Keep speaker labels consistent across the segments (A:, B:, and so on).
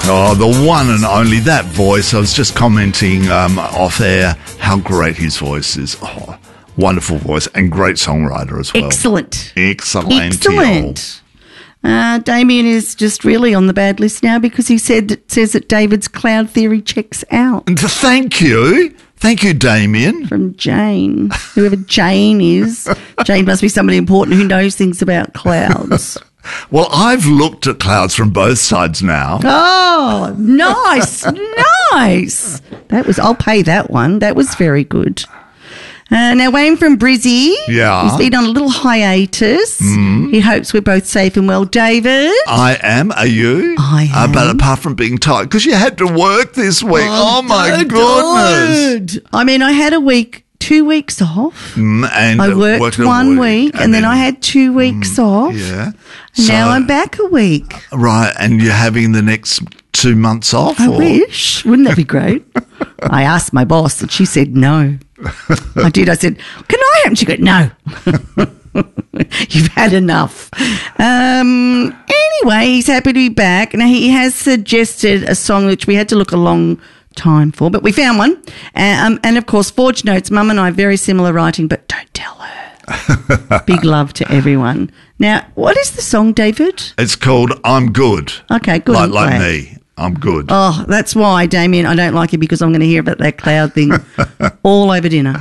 A: Oh, the one and only, that voice. I was just commenting off air how great his voice is. Oh, wonderful voice and great songwriter as well.
B: Excellent.
A: Excellent.
B: Damien is just really on the bad list now because he says that David's cloud theory checks out.
A: And thank you. Thank you, Damien.
B: From Jane. Whoever Jane is. Jane must be somebody important who knows things about clouds.
A: Well, I've looked at clouds from both sides now.
B: Oh, nice. Nice. I'll pay that one. That was very good. Now, Wayne from Brizzy.
A: Yeah.
B: He's been on a little hiatus. He hopes we're both safe and well. David?
A: I am. Are you?
B: I am.
A: But apart from being tired, because you had to work this week. Oh my goodness.
B: I mean, I had 2 weeks off.
A: And
B: I worked 1 week and then I had 2 weeks off.
A: Yeah.
B: Now I'm back a week.
A: Right. And you're having the next 2 months off?
B: I wish. Wouldn't that be great? I asked my boss and she said no. I did. I said, can I have? And she goes, no. You've had enough. Anyway, he's happy to be back. Now, he has suggested a song which we had to look a long time for, but we found one. And of course, Forge Notes, Mum and I, very similar writing, but don't tell her. Big love to everyone. Now, what is the song, David?
A: It's called I'm Good.
B: Okay, good.
A: Like me. I'm good.
B: Oh, that's why, Damien, I don't like it because I'm going to hear about that cloud thing all over dinner.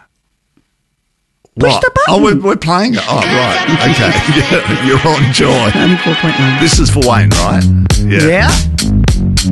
B: Push the button.
A: Oh, we're playing it. Oh, right. Okay. Yeah, you're on joy.
B: 4.9.
A: This is for Wayne, right?
B: Yeah.